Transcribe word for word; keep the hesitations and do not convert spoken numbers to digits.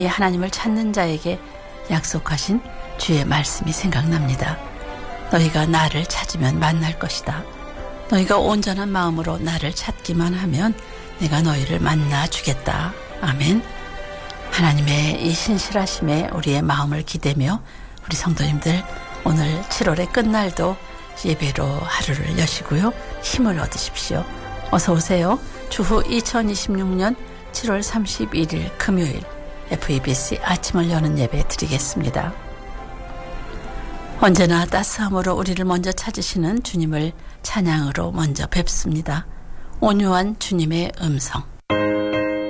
하나님을 찾는 자에게 약속하신 주의 말씀이 생각납니다. 너희가 나를 찾으면 만날 것이다. 너희가 온전한 마음으로 나를 찾기만 하면 내가 너희를 만나 주겠다. 아멘. 하나님의 이 신실하심에 우리의 마음을 기대며 우리 성도님들 오늘 칠월의 끝날도 예배로 하루를 여시고요. 힘을 얻으십시오. 어서 오세요. 주후 이천이십육 년 칠월 삼십일일 금요일 에프이비씨 아침을 여는 예배 드리겠습니다. 언제나 따스함으로 우리를 먼저 찾으시는 주님을 찬양으로 먼저 뵙습니다. 온유한 주님의 음성.